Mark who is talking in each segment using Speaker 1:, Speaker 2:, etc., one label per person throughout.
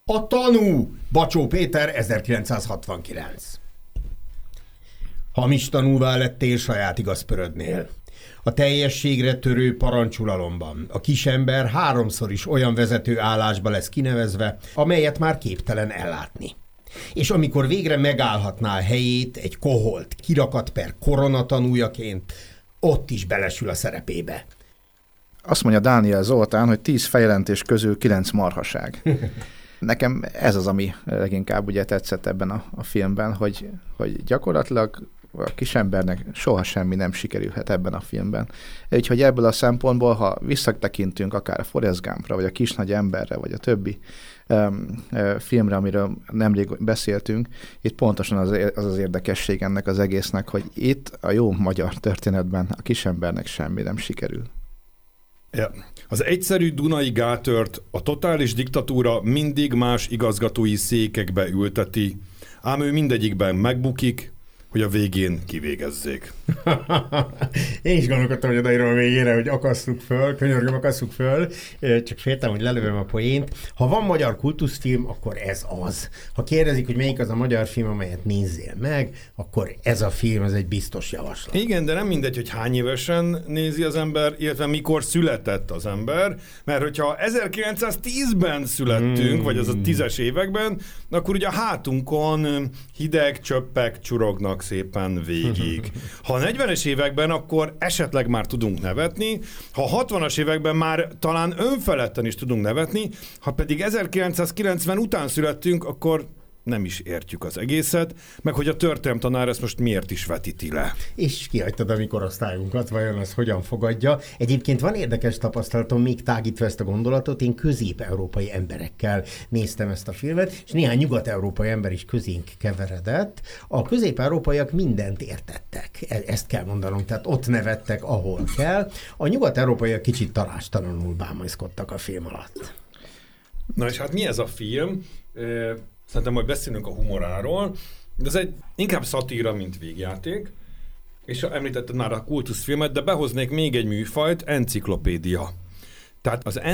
Speaker 1: A tanú, Bacsó Péter, 1969. Hamis tanúvá lettél saját igazpörödnél. A teljességre törő parancsulalomban a kisember 3-szor is olyan vezető állásba lesz kinevezve, amelyet már képtelen ellátni. És amikor végre megállhatná a helyét egy koholt, kirakat per koronatanújaként, ott is belesül a szerepébe.
Speaker 2: Azt mondja Dániel Zoltán, hogy 10 feljelentés közül 9 marhaság. Nekem ez az, ami leginkább ugye tetszett ebben a filmben, hogy gyakorlatilag a kisembernek soha semmi nem sikerülhet ebben a filmben. Úgyhogy ebből a szempontból, ha visszatekintünk akár a Forrest Gumpra, vagy a Kisnagy emberre, vagy a többi filmre, amiről nemrég beszéltünk, itt pontosan az érdekesség ennek az egésznek, hogy itt a jó magyar történetben a kisembernek semmi nem sikerül.
Speaker 3: Ja. Az egyszerű dunai gátört a totális diktatúra mindig más igazgatói székekbe ülteti, ám ő mindegyikben megbukik, hogy a végén kivégezzék.
Speaker 1: Én is gondolkodtam, hogy odaírom a végére, hogy akasszuk föl, könyörgöm, akasszuk föl, csak féltem, hogy lelövöm a poént. Ha van magyar kultuszfilm, akkor ez az. Ha kérdezik, hogy melyik az a magyar film, amelyet nézzél meg, akkor ez a film, ez egy biztos javaslat.
Speaker 3: Igen, de nem mindegy, hogy hány évesen nézi az ember, illetve mikor született az ember, mert hogyha 1910-ben születtünk, vagy az a 10-es években, akkor ugye a hátunkon hideg csöppek csurognak szépen végig. Ha a 40-es években, akkor esetleg már tudunk nevetni, ha a 60-as években már talán önfeledten is tudunk nevetni, ha pedig 1990 után születtünk, akkor nem is értjük az egészet, meg hogy a történelemtanár ezt most miért is vetíti le.
Speaker 1: És kihagytad a mi korosztályunkat, vajon az hogyan fogadja. Egyébként van érdekes tapasztalatom, még tágítva ezt a gondolatot, én közép-európai emberekkel néztem ezt a filmet, és néhány nyugat-európai ember is közénk keveredett. A közép-európaiak mindent értettek, ezt kell mondanom, tehát ott nevettek, ahol kell. A nyugat-európaiak kicsit tanástalanul bámaszkodtak a film alatt.
Speaker 3: Na és hát mi ez a film? Szerintem majd beszélünk a humoráról, de ez egy inkább szatíra, mint végjáték, és említetted már a kultuszfilmet, de behoznék még egy műfajt, enciklopédia. Tehát az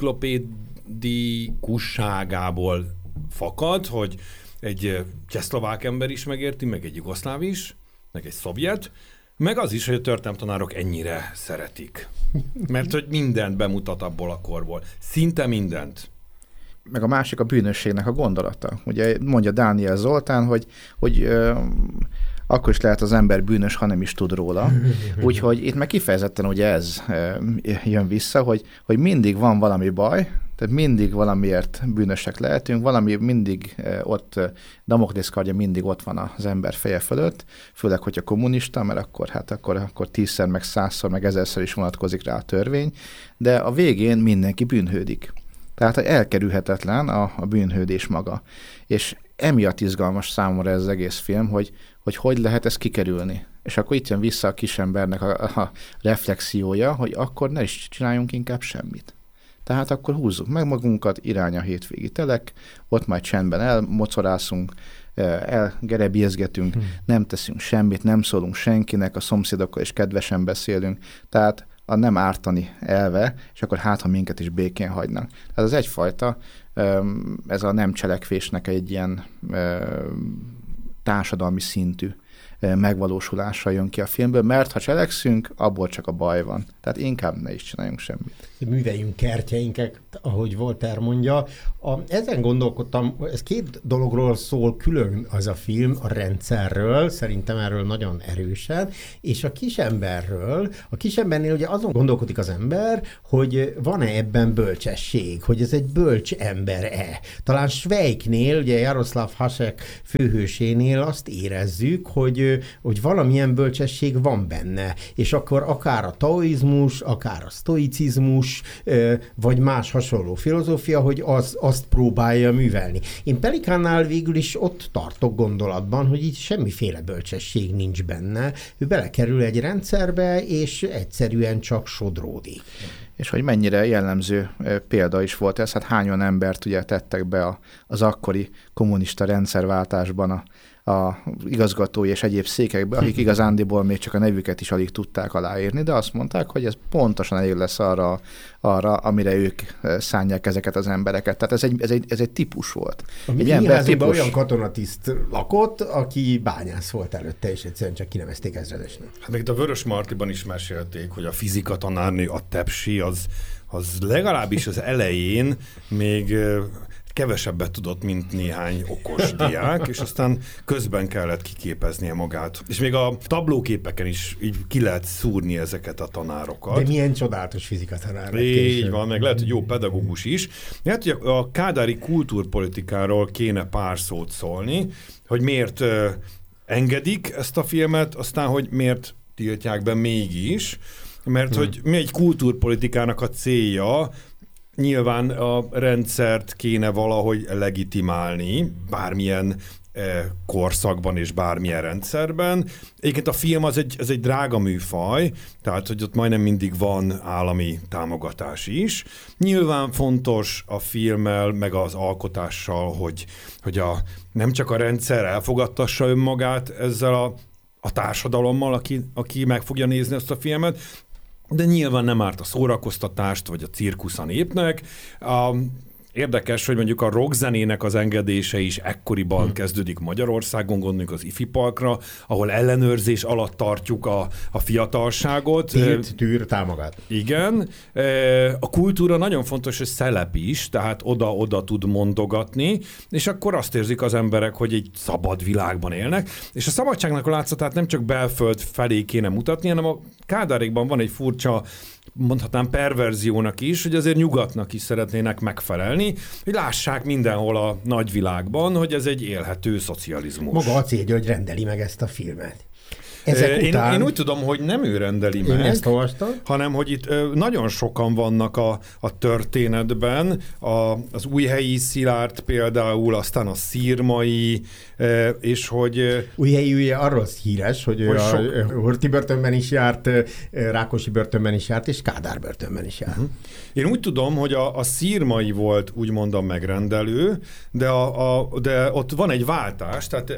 Speaker 3: enciklopédikusságából fakad, hogy egy csehszlovák ember is megérti, meg egy jugoszláv is, meg egy szovjet, meg az is, hogy a történelemtanárok ennyire szeretik. Mert hogy mindent bemutat abból a korból. Szinte mindent.
Speaker 2: Meg a másik a bűnösségnek a gondolata. Ugye mondja Dániel Zoltán, hogy akkor is lehet az ember bűnös, ha nem is tud róla. Úgyhogy itt meg kifejezetten ugye ez jön vissza, hogy mindig van valami baj, tehát mindig valamiért bűnösek lehetünk, valami mindig ott, Damoklész kardja mindig ott van az ember feje fölött, főleg, hogyha kommunista, mert akkor 10-szer, meg 100-szor, meg 1000-szer is vonatkozik rá a törvény, de a végén mindenki bűnhődik. Tehát elkerülhetetlen a bűnhődés maga. És emiatt izgalmas számomra ez az egész film, hogy lehet ezt kikerülni. És akkor itt jön vissza a kisembernek a reflexiója, hogy akkor ne is csináljunk inkább semmit. Tehát akkor húzzuk meg magunkat, irány a hétvégi telek, ott majd csendben elmocorászunk, elgerebjezgetünk, nem teszünk semmit, nem szólunk senkinek, a szomszédokkal is kedvesen beszélünk. Tehát a nem ártani elve, és akkor ha minket is békén hagynak. Tehát az egyfajta, ez a nem cselekvésnek egy ilyen társadalmi szintű megvalósulása jön ki a filmből, mert ha cselekszünk, abból csak a baj van. Tehát inkább ne is csináljunk semmit.
Speaker 1: Műveljünk kertjeinket, ahogy Voltaire mondja. Ezen gondolkodtam, ez 2 dologról szól külön az a film, a rendszerről, szerintem erről nagyon erősen, és a kisemberről. A kisembernél ugye azon gondolkodik az ember, hogy van-e ebben bölcsesség, hogy ez egy bölcs ember-e. Talán Schweiknél, ugye Jaroszláv Hasek főhősénél azt érezzük, hogy valamilyen bölcsesség van benne, és akkor akár a taoizmus, akár a sztoicizmus, vagy más hasonló filozófia, hogy azt próbálja művelni. Én Pelikánnál végül is ott tartok gondolatban, hogy itt semmiféle bölcsesség nincs benne. Ő belekerül egy rendszerbe, és egyszerűen csak sodródik.
Speaker 2: És hogy mennyire jellemző példa is volt ez, hát hányan embert ugye tettek be az akkori kommunista rendszerváltásban a igazgatói és egyéb székekbe, akik igazándiból még csak a nevüket is alig tudták aláírni, de azt mondták, hogy ez pontosan elég lesz arra, amire ők szánják ezeket az embereket. Tehát ez egy típus volt.
Speaker 1: A mi házban olyan katonatiszt lakott, aki bányász volt előtte, és egyszerűen csak kinevezték ezredesnek.
Speaker 3: Hát még itt a Vörös Martiban is mesélték, hogy a fizika tanárnő, a Tepsi, az legalábbis az elején még kevesebbet tudott, mint néhány okos diák, és aztán közben kellett kiképeznie magát. És még a tablóképeken is így ki lehet szúrni ezeket a tanárokat.
Speaker 1: De milyen csodálatos fizikatanár.
Speaker 3: Így van, meg lehet, hogy jó pedagógus is. Lehet, hogy a kádári kultúrpolitikáról kéne pár szót szólni, hogy miért engedik ezt a filmet, aztán, hogy miért tiltják be mégis, mert hogy mi egy kultúrpolitikának a célja, nyilván a rendszert kéne valahogy legitimálni, bármilyen korszakban és bármilyen rendszerben. Egyébként a film az egy drága műfaj, tehát hogy ott majdnem mindig van állami támogatás is. Nyilván fontos a filmmel, meg az alkotással, hogy nem csak a rendszer elfogadtassa önmagát ezzel a társadalommal, aki meg fogja nézni ezt a filmet, de nyilván nem árt a szórakoztatást, vagy a cirkusz a népnek. Érdekes, hogy mondjuk a rockzenének az engedése is ekkoriban kezdődik Magyarországon, gondoljunk az Ifi Parkra, ahol ellenőrzés alatt tartjuk a fiatalságot.
Speaker 1: Tűr támogat.
Speaker 3: Igen. A kultúra nagyon fontos, hogy szelep is, tehát oda-oda tud mondogatni, és akkor azt érzik az emberek, hogy egy szabad világban élnek, és a szabadságnak a látszatát nem csak belföld felé kéne mutatni, hanem a Kádárékban van egy furcsa, mondhatnám perverziónak is, hogy azért nyugatnak is szeretnének megfelelni, hogy lássák mindenhol a nagyvilágban, hogy ez egy élhető szocializmus.
Speaker 1: Maga a cél, hogy rendeli meg ezt a filmet.
Speaker 3: Én úgy tudom, hogy nem ő rendeli meg,
Speaker 1: ezt olvastam,
Speaker 3: hanem hogy itt nagyon sokan vannak a történetben, az Újhelyi Szilárd például, aztán a Szirmai, és hogy...
Speaker 1: Újhelyi ugye arról híres, hogy ő a Horthy börtönben is járt, Rákosi börtönben is járt, és Kádár börtönben is járt.
Speaker 3: Én úgy tudom, hogy a Szirmai volt úgymond a megrendelő, de ott van egy váltás, tehát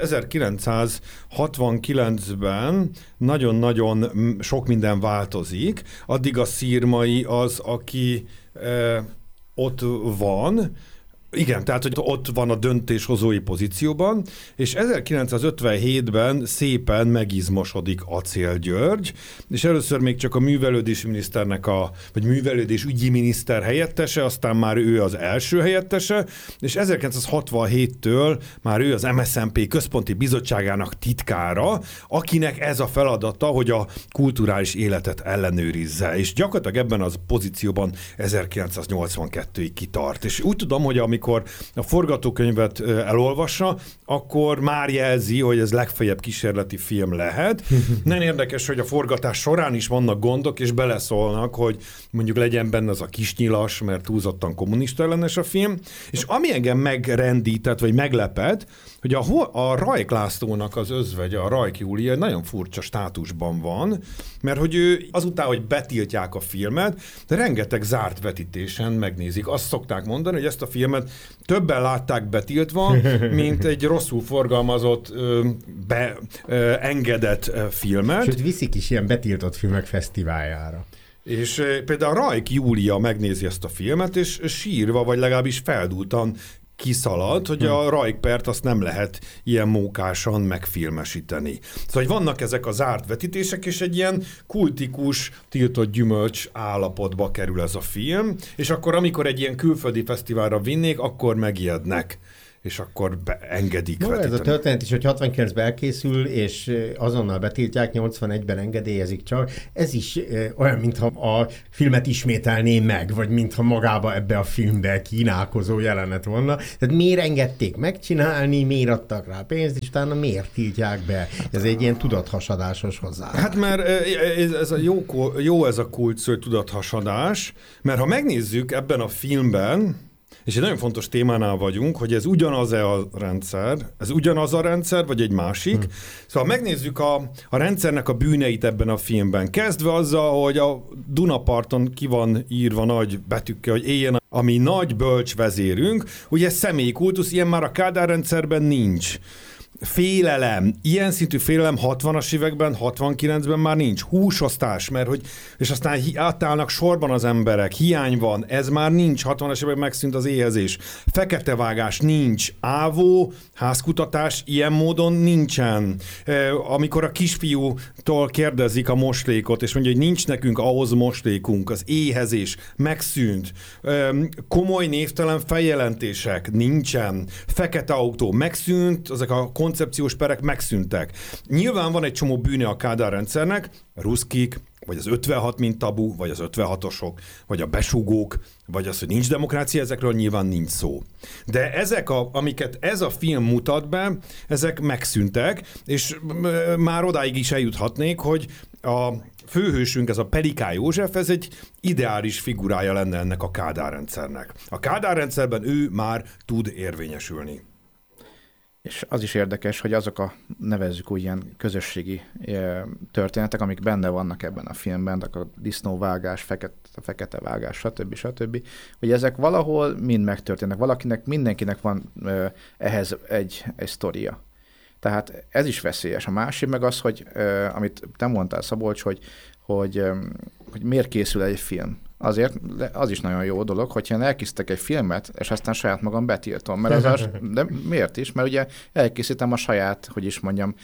Speaker 3: 1969-ben nagyon-nagyon sok minden változik, addig a Szirmai az, aki ott van. Igen, tehát hogy ott van a döntéshozói pozícióban, és 1957-ben szépen megizmosodik Acél György, és először még csak a művelődési miniszternek vagy művelődés ügyi miniszter helyettese, aztán már ő az első helyettese, és 1967-től már ő az MSZNP központi bizottságának titkára, akinek ez a feladata, hogy a kulturális életet ellenőrizze, és gyakorlatilag ebben az pozícióban 1982-ig kitart. És úgy tudom, hogy amikor a forgatókönyvet elolvassa, akkor már jelzi, hogy ez legfeljebb kísérleti film lehet. Nem érdekes, hogy a forgatás során is vannak gondok, és beleszólnak, hogy mondjuk legyen benne az a kisnyilas, mert túlzottan kommunista ellenes a film. És ami engem megrendített, vagy meglepett, hogy a Rajk Lászlónak az özvegye, a Rajk Júlia nagyon furcsa státusban van, mert hogy ő azután, hogy betiltják a filmet, de rengeteg zárt vetítésen megnézik. Azt szokták mondani, hogy ezt a filmet többen látták betiltva, mint egy rosszul forgalmazott, beengedett filmet.
Speaker 1: Sőt, viszik is ilyen betiltott filmek fesztiváljára.
Speaker 3: És például a Rajk Júlia megnézi ezt a filmet, és sírva, vagy legalábbis feldúltan kiszalad, hogy a Rajk-pert azt nem lehet ilyen mókásan megfilmesíteni. Szóval, hogy vannak ezek a zárt vetítések, és egy ilyen kultikus, tiltott gyümölcs állapotba kerül ez a film, és akkor, amikor egy ilyen külföldi fesztiválra vinnék, akkor megijednek, és akkor engedik vetíteni.
Speaker 1: Ez a történet is, hogy 69-ben elkészül, és azonnal betiltják, 81-ben engedélyezik csak. Ez is olyan, mintha a filmet ismételné meg, vagy mintha magába ebbe a filmbe kínálkozó jelenet volna. Tehát miért engedték megcsinálni, miért adtak rá pénzt, és utána miért tiltják be? Ez egy ilyen tudathasadásos hozzáállás.
Speaker 3: Hát mert ez a jó ez a kulcs, hogy tudathasadás, mert ha megnézzük ebben a filmben, és egy nagyon fontos témánál vagyunk, hogy ez ugyanaz-e a rendszer, ez ugyanaz a rendszer, vagy egy másik. Szóval megnézzük a rendszernek a bűneit ebben a filmben. Kezdve azzal, hogy a Dunaparton ki van írva nagy betűkkel, hogy éljen a mi nagy bölcs vezérünk. Ugye ez személyi kultusz, ilyen már a Kádár rendszerben nincs. félelem. Ilyen szintű félelem 60-as években, 69-ben már nincs. Húsosztás, és aztán átállnak sorban az emberek. Hiány van. Ez már nincs. 60-as években megszűnt az éhezés. Feketevágás nincs. Ávó, házkutatás ilyen módon nincsen. Amikor a kisfiútól kérdezik a moslékot, és mondja, hogy nincs nekünk ahhoz moslékunk, az éhezés megszűnt. Komoly névtelen feljelentések nincsen. Fekete autó megszűnt, ezek a koncepciós perek megszűntek. Nyilván van egy csomó bűne a Kádár rendszernek, a ruszkik, vagy az 56 mint tabu, vagy az 56-osok, vagy a besugók, vagy az, hogy nincs demokrácia, ezekről nyilván nincs szó. De ezek, amiket ez a film mutat be, ezek megszűntek, és már odáig is eljuthatnék, hogy a főhősünk, ez a Pelikány József, ez egy ideális figurája lenne ennek a Kádár rendszernek. A Kádár rendszerben ő már tud érvényesülni.
Speaker 2: És az is érdekes, hogy azok a, nevezzük úgy, ilyen közösségi történetek, amik benne vannak ebben a filmben, a disznóvágás, fekete vágás, stb., hogy ezek valahol mind megtörténnek. Mindenkinek van ehhez egy sztoria. Tehát ez is veszélyes. A másik meg az, hogy amit te mondtál, Szabolcs, hogy miért készül egy film. Azért az is nagyon jó dolog, hogyha én elkészítek egy filmet, és aztán saját magam betiltom. De miért is? Mert ugye elkészítem a saját, hogy is mondjam,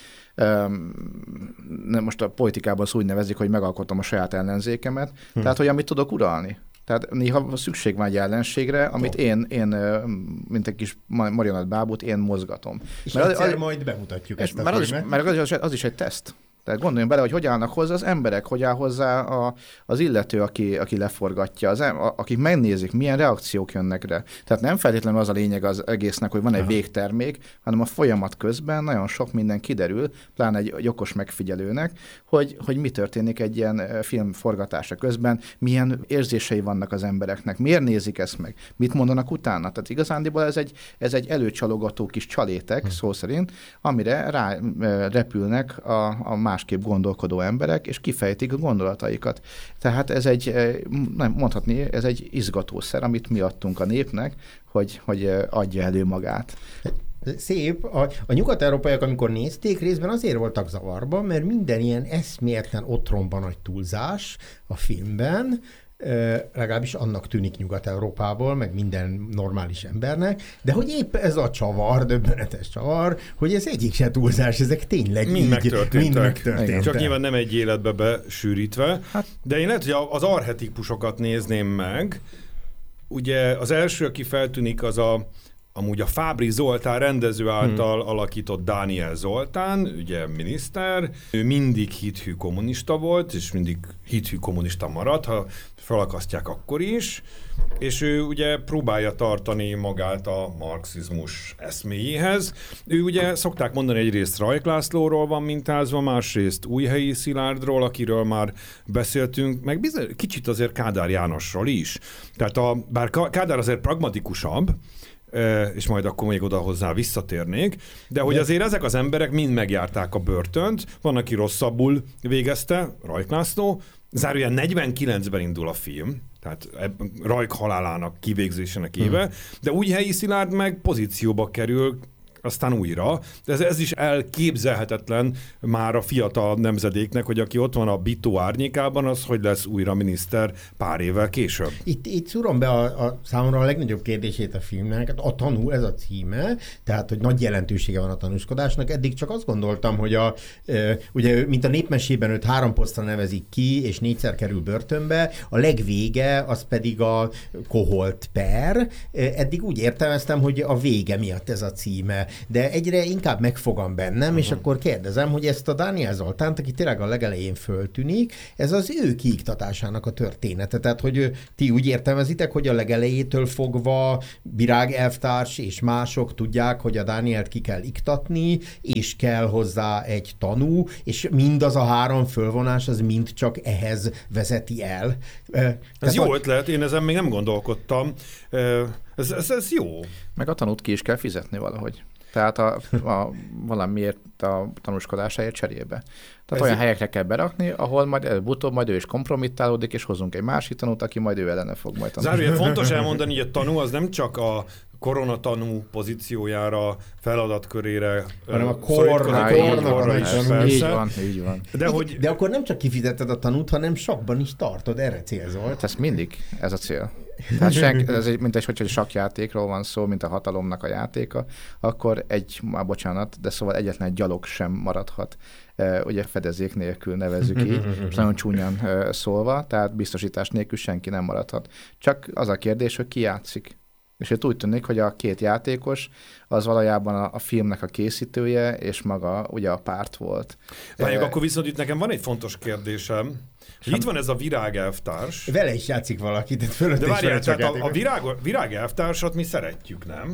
Speaker 2: most a politikában úgy nevezik, hogy megalkotom a saját ellenzékemet, tehát hogy amit tudok uralni. Tehát néha szükség van egy ellenségre, amit én mint egy kis marionettbábút, én mozgatom.
Speaker 1: És egyszer majd bemutatjuk ezt a filmet.
Speaker 2: Mert az is egy teszt. Tehát gondoljunk bele, hogy állnak hozzá az emberek, hogy áll hozzá az illető, aki leforgatja, akik megnézik, milyen reakciók jönnek rá. Tehát nem feltétlenül az a lényeg az egésznek, hogy van egy végtermék, hanem a folyamat közben nagyon sok minden kiderül, pláne egy okos megfigyelőnek, hogy mi történik egy ilyen film forgatása közben, milyen érzései vannak az embereknek, miért nézik ezt meg, mit mondanak utána. Tehát igazándiból ez egy előcsalogató kis csalétek, szó szerint, amire rá repülnek a másképp gondolkodó emberek, és kifejtik a gondolataikat. Tehát ez ez egy izgatószer, amit mi adtunk a népnek, hogy adja elő magát.
Speaker 1: Szép. A nyugat-európaiak, amikor nézték, részben azért voltak zavarban, mert minden ilyen eszméletlen otromba nagy túlzás a filmben, legalábbis annak tűnik Nyugat-Európából, meg minden normális embernek, de hogy épp ez a csavar, döbbenetes csavar, hogy ez egyik se túlzás, ezek tényleg mind megtörténtek.
Speaker 3: Csak nyilván nem egy életbe besűrítve, de én lehet, hogy az archetipusokat nézném meg. Ugye az első, aki feltűnik, az amúgy a Fábry Zoltán rendező által alakított Dániel Zoltán, ugye miniszter, ő mindig hithű kommunista volt, és mindig hithű kommunista maradt, ha felakasztják akkor is, és ő ugye próbálja tartani magát a marxizmus eszméjéhez. Ő ugye szokták mondani, egyrészt Rajk Lászlóról van mintázva, másrészt Újhelyi Szilárdról, akiről már beszéltünk, meg kicsit azért Kádár Jánosról is. Tehát bár Kádár azért pragmatikusabb, és majd akkor még oda hozzá visszatérnék, de hogy azért ezek az emberek mind megjárták a börtönt, van, aki rosszabbul végezte, Rajk László, zárójel 49-ben indul a film, tehát Rajk halálának kivégzésének éve, de Újhelyi Szilárd meg pozícióba kerül, aztán újra. De ez is elképzelhetetlen már a fiatal nemzedéknek, hogy aki ott van a Bitó árnyékában, az hogy lesz újra miniszter pár évvel később. Itt
Speaker 1: szúrom be a számomra a legnagyobb kérdését a filmnek, a tanú, ez a címe, tehát hogy nagy jelentősége van a tanúskodásnak. Eddig csak azt gondoltam, hogy ugye, mint a népmesében őt 3 posztra nevezik ki, és 4-szer kerül börtönbe, a legvége az pedig a koholt per. Eddig úgy értelmeztem, hogy a vége miatt ez a címe. De egyre inkább megfogam bennem, és akkor kérdezem, hogy ezt a Dániel Zoltánt, aki tényleg a legelején föltűnik, ez az ő kiiktatásának a története. Tehát, hogy ti úgy értelmezitek, hogy a legelejétől fogva Virág elvtárs és mások tudják, hogy a Dánielt ki kell iktatni, és kell hozzá egy tanú, és mindaz a 3 fölvonás, az mind csak ehhez vezeti el.
Speaker 3: Ez jó ötlet, én ezen még nem gondolkodtam. Ez jó.
Speaker 2: Meg a tanút ki is kell fizetni valahogy. Tehát valamiért a tanúskodásáért cserébe. Tehát olyan helyekre kell berakni, ahol majd előbb-utóbb majd ő is kompromittálódik, és hozunk egy másik tanút, aki majd ő ellene fog majd tanulni.
Speaker 3: Zárójel fontos elmondani, hogy a tanú az nem csak a koronatanú pozíciójára, feladatkörére.
Speaker 1: Hanem a kornak.
Speaker 2: Így van.
Speaker 1: De akkor nem csak kifizeted a tanút, hanem sakban is tartod, erre célzolt.
Speaker 2: Ez mindig ez a cél. Tehát hogyha egy sakkjátékról van szó, mint a hatalomnak a játéka, akkor szóval egyetlen egy gyalog sem maradhat. Ugye fedezék nélkül nevezzük így, és nagyon csúnyán szólva, tehát biztosítás nélkül senki nem maradhat. Csak az a kérdés, hogy ki játszik. És itt úgy tűnik, hogy a két játékos az valójában a filmnek a készítője, és maga ugye a párt volt.
Speaker 3: Várjuk, akkor viszont itt nekem van egy fontos kérdésem. Itt van ez a virágelvtárs.
Speaker 1: Vele is játszik valaki, tehát fölött
Speaker 3: de
Speaker 1: is
Speaker 3: várjál,
Speaker 1: csak
Speaker 3: tehát a virágelvtársat mi szeretjük, nem?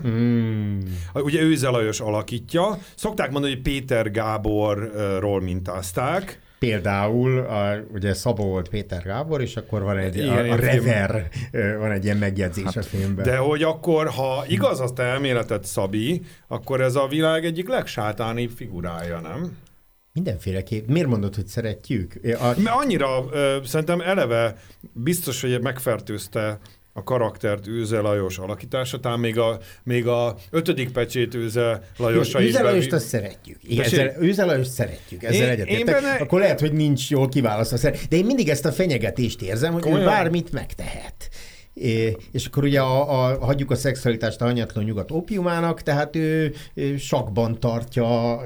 Speaker 3: Ugye Őze Lajos alakítja. Szokták mondani, hogy Péter Gáborról mintázták.
Speaker 1: Például ugye Szabó volt Péter Gábor, és akkor van egy a Rever, van egy ilyen megjegyzés a filmben.
Speaker 3: De hogy akkor, ha igaz azt elméletet, Szabi, akkor ez a világ egyik legsátánibb figurája, nem?
Speaker 1: Mindenféleképp. Miért mondod, hogy szeretjük?
Speaker 3: Mert annyira szerintem eleve biztos, hogy megfertőzte a karaktert Őze Lajos alakítása, talán még a 5. pecsét Őze Lajosra is.
Speaker 1: Őze Lajost azt szeretjük. Őze Lajost szeretjük. Ezzel egyetértek. Akkor lehet, hogy nincs jól kiválasztva. De én mindig ezt a fenyegetést érzem, hogy ő bármit megtehet. És akkor ugye hagyjuk a szexualitást a hanyatlan nyugat opiumának, tehát ő sakban tartja,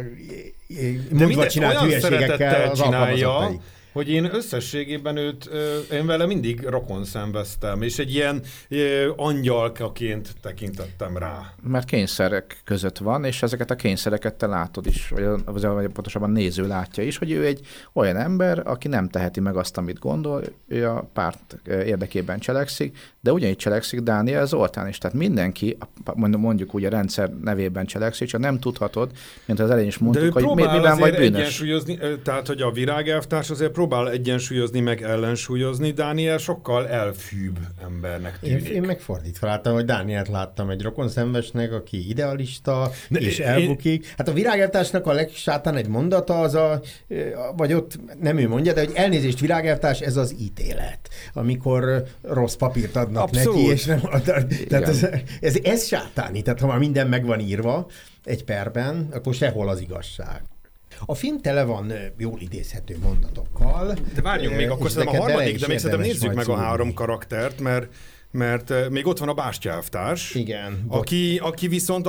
Speaker 1: mondva csinált hülyeségekkel az alkalmazottai.
Speaker 3: Hogy én összességében én vele mindig rokon szenveztem, és egy ilyen angyalkaként tekintettem rá.
Speaker 2: Mert kényszerek között van, és ezeket a kényszereket te látod is, vagy pontosabban néző látja is, hogy ő egy olyan ember, aki nem teheti meg azt, amit gondol, ő a párt érdekében cselekszik, de ugyanígy cselekszik Dániel Zoltán is. Tehát mindenki, mondjuk úgy a rendszer nevében cselekszik, csak nem tudhatod, mint az elején is mondtuk, hogy miben vagy bűnös.
Speaker 3: Egyensúlyozni, tehát hogy a virágelvtárs azért próbál egyensúlyozni, meg ellensúlyozni. Dániel sokkal elfűbb embernek tűnik.
Speaker 1: Én megfordítva láttam, hogy Dánielt láttam egy rokonszenvesnek, aki idealista, és elbukik. Hát a virágelvtársnak a legsátán egy mondata vagy ott nem ő mondja, de hogy elnézést virágelvtárs, ez az ítélet. Amikor rossz papírt adnak
Speaker 3: abszolút
Speaker 1: neki, és nem tehát ez sátáni. Tehát ha már minden meg van írva egy perben, akkor sehol az igazság. A film tele van jól idézhető mondatokkal.
Speaker 3: De várjunk még, akkor szerintem a harmadik, de még szerintem nézzük meg a 3 karaktert, mert még ott van a bástyelvtárs.
Speaker 1: Igen.
Speaker 3: Aki viszont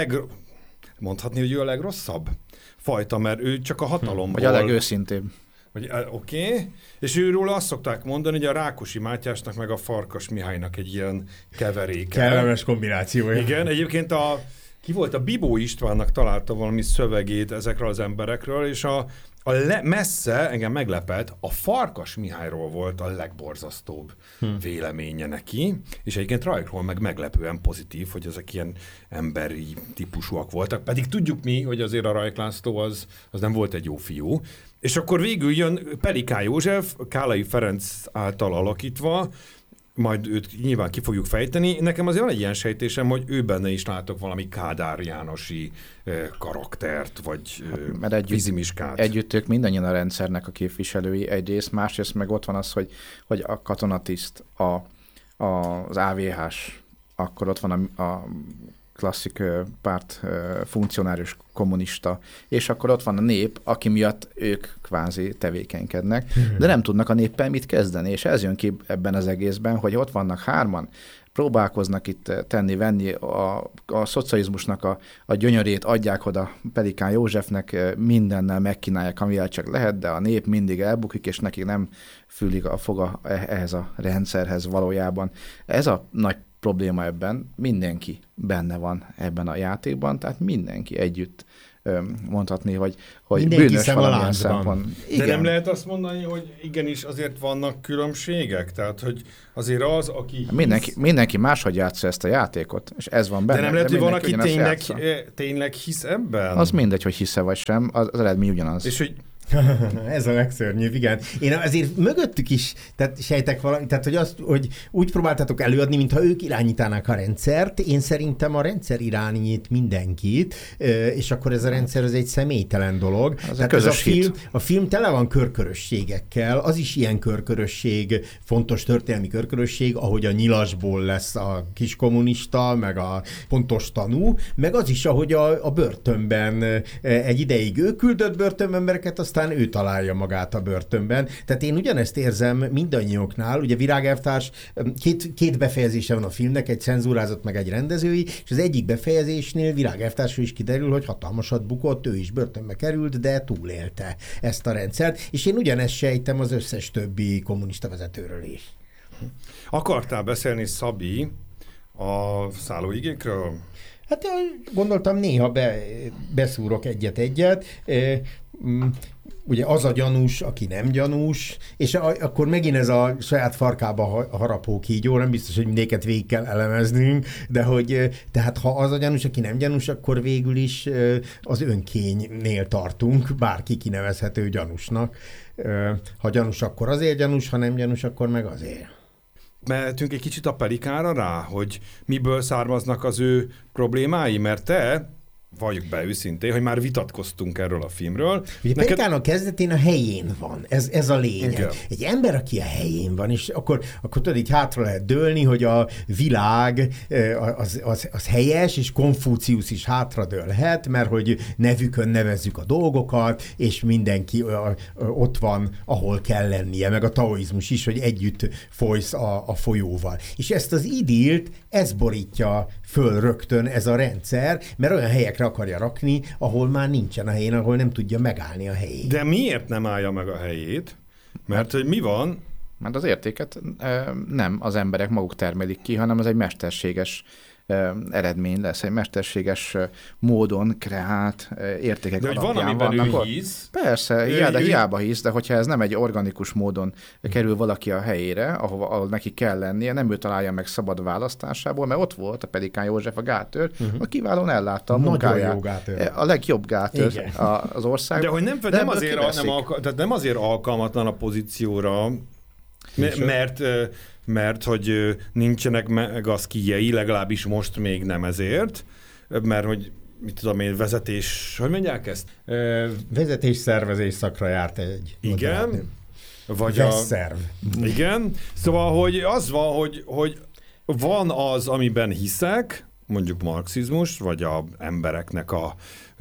Speaker 3: mondhatni, hogy ő a legrosszabb fajta, mert ő csak a hatalomból.
Speaker 2: Vagy a legőszintébb.
Speaker 3: Oké. És őről azt szokták mondani, hogy a Rákosi Mátyásnak meg a Farkas Mihálynak egy ilyen keveréke.
Speaker 1: Kellemes kombinációja.
Speaker 3: Igen, egyébként ki volt? A Bibó Istvánnak találta valami szövegét ezekről az emberekről, és messze, engem meglepett, a Farkas Mihályról volt a legborzasztóbb véleménye neki, és egyébként rajkról meg meglepően pozitív, hogy ezek ilyen emberi típusúak voltak, pedig tudjuk mi, hogy azért a Rajk László az nem volt egy jó fiú. És akkor végül jön Pelikán József, Kálai Ferenc által alakítva, majd őt nyilván ki fogjuk fejteni. Nekem azért van egy ilyen sejtésem, hogy ő benne is látok valami Kádár Jánosi karaktert, vagy vízimiskát.
Speaker 2: Együtt ők mindannyian a rendszernek a képviselői egyrészt, másrészt meg ott van az, hogy a katonatiszt, az AVH-s, akkor ott van a klasszik párt funkcionárius kommunista, és akkor ott van a nép, aki miatt ők kvázi tevékenykednek, de nem tudnak a néppel mit kezdeni, és ez jön ki ebben az egészben, hogy ott vannak 3, próbálkoznak itt tenni-venni, a szocializmusnak a gyönyörét adják oda Pelikán Józsefnek, mindennel megkínálják, amivel csak lehet, de a nép mindig elbukik, és nekik nem fűlik a foga ehhez a rendszerhez valójában. Ez a nagy probléma ebben, mindenki benne van ebben a játékban, tehát mindenki együtt mondhatni, hogy bűnös valamilyen szempont.
Speaker 3: De nem lehet azt mondani, hogy igenis azért vannak különbségek? Tehát, hogy azért az, aki
Speaker 2: Mindenki máshogy játsza ezt a játékot, és ez van benne.
Speaker 3: De nem lehet, hogy van, aki tényleg hisz ebben?
Speaker 2: Az mindegy, hogy hisz-e vagy sem, az eredmény ugyanaz.
Speaker 3: És hogy
Speaker 1: Ez a legszörnyűbb, igen. Én azért mögöttük is sejtek valamit, tehát hogy úgy próbáltatok előadni, mintha ők irányítanák a rendszert. Én szerintem a rendszer irányít mindenkit, és akkor ez a rendszer az egy személytelen dolog. Tehát ez a film tele van körkörösségekkel, az is ilyen körkörösség, fontos történelmi körkörösség, ahogy a nyilasból lesz a kis kommunista, meg a pontos tanú, meg az is, ahogy a börtönben egy ideig ő küldött börtönbembereket, aztán ő találja magát a börtönben. Tehát én ugyanezt érzem mindannyioknál. Ugye Virág elvtárs, két befejezése van a filmnek, egy cenzúrázott, meg egy rendezői, és az egyik befejezésnél Virág elvtársról is kiderül, hogy hatalmasat bukott, ő is börtönbe került, de túlélte ezt a rendszert, és én ugyanezt sejtem az összes többi kommunista vezetőről is.
Speaker 3: Akartál beszélni, Szabi, a szállóigékről?
Speaker 1: Hát gondoltam, néha beszúrok egyet-egyet. Ugye az a gyanús, aki nem gyanús, és akkor megint ez a saját farkába harapó kígyó, nem biztos, hogy mindéket végig kell elemeznünk, de hogy tehát ha az a gyanús, aki nem gyanús, akkor végül is az önkénynél tartunk, bárki kinevezhető gyanúsnak. Ha gyanús, akkor azért gyanús, ha nem gyanús, akkor meg azért.
Speaker 3: Mehetünk egy kicsit a Pelikára rá, hogy miből származnak az ő problémái, mert te, valljuk be őszintén, hogy már vitatkoztunk erről a filmről.
Speaker 1: Ugye Pelikának kezdetén a helyén van, ez a lényeg.
Speaker 3: Igen.
Speaker 1: Egy ember, aki a helyén van, és akkor tudod, így hátra lehet dőlni, hogy a világ az helyes, és Konfúciusz is hátradőlhet, mert hogy nevükön nevezzük a dolgokat, és mindenki ott van, ahol kell lennie, meg a taoizmus is, hogy együtt folysz a folyóval. És ezt az idilt, ez borítja föl rögtön ez a rendszer, mert olyan helyekre akarja rakni, ahol már nincsen a helyén, ahol nem tudja megállni a helyét.
Speaker 3: De miért nem állja meg a helyét? Mert hogy mi van?
Speaker 2: Mert az értéket nem az emberek maguk termelik ki, hanem az egy mesterséges eredmény lesz, egy mesterséges módon kreált értékek alapján vannak.
Speaker 3: De hogy van, amiben ő hisz?
Speaker 2: Persze, de hiába hisz, de hogyha ez nem egy organikus módon kerül valaki a helyére, ahol neki kell lennie, nem ő találja meg szabad választásából, mert ott volt a Pelikán József, a gátőr, a kiválóan ellátta a munkáját. A legjobb gátőr az országban.
Speaker 3: De hogy nem azért alkalmatlan a pozícióra, mert hogy nincsenek meg a szkíjei, legalábbis most még nem ezért, mert hogy mit tudom én, hogy mondják ezt?
Speaker 1: Vezetés-szervezés szakra járt egy.
Speaker 3: Igen. Vagy
Speaker 1: Vesszerv.
Speaker 3: Igen. Szóval, hogy az van, hogy van az, amiben hiszek, mondjuk marxizmus, vagy a embereknek a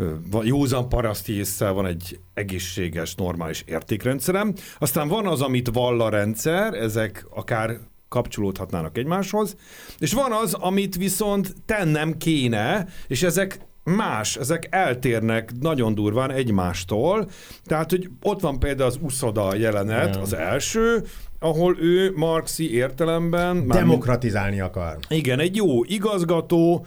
Speaker 3: józan paraszti ésszel van egy egészséges, normális értékrendszerem. Aztán van az, amit vall a rendszer, ezek akár kapcsolódhatnának egymáshoz, és van az, amit viszont tennem kéne, és ezek ezek eltérnek nagyon durván egymástól. Tehát, hogy ott van például az uszoda jelenet, az első, ahol ő marxi értelemben...
Speaker 1: Demokratizálni akar.
Speaker 3: Igen, egy jó igazgató,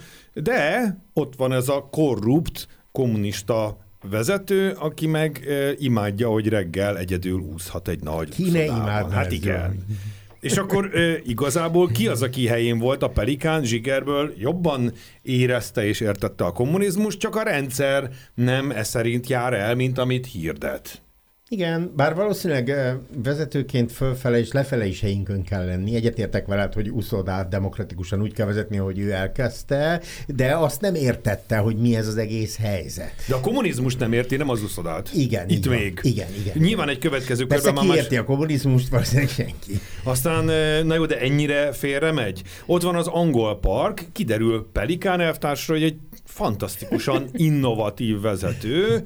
Speaker 3: de ott van ez a korrupt kommunista vezető, aki meg imádja, hogy reggel egyedül úszhat egy nagy
Speaker 1: Ki ne imádna?
Speaker 3: Hát igen. És akkor igazából ki az, aki helyén volt? A Pelikán zsigerből jobban érezte és értette a kommunizmus, csak a rendszer nem e szerint jár el, mint amit hirdet.
Speaker 1: Igen, bár valószínűleg vezetőként fölfele és lefele is helyünkön kell lenni. Egyetértek veled, hogy uszodát demokratikusan úgy kell vezetni, hogy ő elkezdte, de azt nem értette, hogy mi ez az egész helyzet.
Speaker 3: De a kommunizmus nem érti, nem az uszodát.
Speaker 1: Igen.
Speaker 3: Itt még.
Speaker 1: Igen.
Speaker 3: Nyilván egy következő
Speaker 1: körben
Speaker 3: már
Speaker 1: ki érti a kommunizmust, valószínűleg senki.
Speaker 3: Aztán, na jó, de ennyire félre megy. Ott van az angol park, kiderül Pelikán elvtársról, hogy egy fantasztikusan innovatív vezető,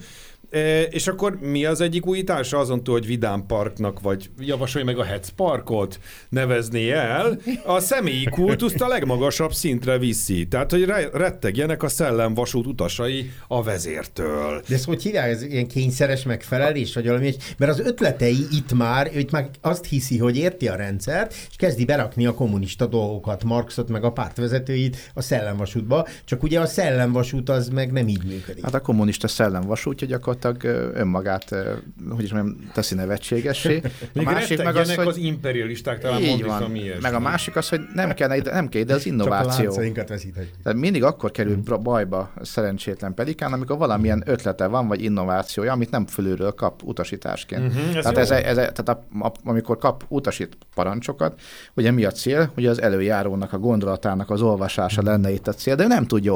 Speaker 3: és akkor mi az egyik újítása azon túl, hogy Vidám Parknak, vagy javasolj meg a Hetz Parkot nevezni el, a személyi kultuszt a legmagasabb szintre viszi. Tehát, hogy rettegjenek a szellemvasút utasai a vezértől.
Speaker 1: De ezt hogy hívják, ez ilyen kényszeres megfelelés, vagy valami, mert az ötletei itt már azt hiszi, hogy érti a rendszert, és kezdi berakni a kommunista dolgokat, Marxot, meg a pártvezetőit a szellemvasútba, csak ugye a szellemvasút az meg nem így működik.
Speaker 2: Hát a kommunista szellemvasútja gyakorlatilag gyakorlatilag önmagát, hogy is mondjam, teszi nevetségessé.
Speaker 3: A másik meg az, hogy az imperialisták talán
Speaker 2: így van. Meg a másik az, hogy nem kell ide az innováció. Tehát mindig akkor kerül bajba szerencsétlen pedikán, amikor valamilyen ötlete van, vagy innovációja, amit nem fölülről kap utasításként. Tehát amikor kap utasít parancsokat, ugye mi a cél? Ugye az előjárónak, a gondolatának az olvasása lenne itt a cél, de nem tudja